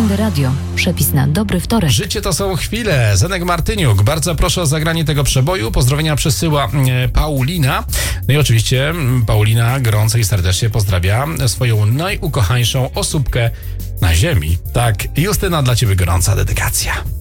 Trendy Radio. Przepis na dobry wtorek. Życie to są chwile. Zenek Martyniuk. Bardzo proszę o zagranie tego przeboju. Pozdrowienia przesyła Paulina. No i oczywiście Paulina gorąco i serdecznie pozdrawia swoją najukochańszą osóbkę na ziemi. Tak, Justyna, dla ciebie gorąca dedykacja.